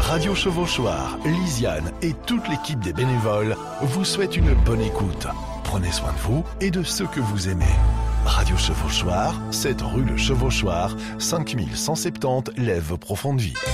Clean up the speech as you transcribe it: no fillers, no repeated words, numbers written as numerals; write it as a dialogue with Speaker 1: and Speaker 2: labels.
Speaker 1: Radio Chevauchoir, Lisiane et toute l'équipe des bénévoles vous souhaitent une bonne écoute. Prenez soin de vous et de ceux que vous aimez. Radio Chevauchoir, 7 rue Le Chevauchoir, 5170 Lèves Profonde Vie.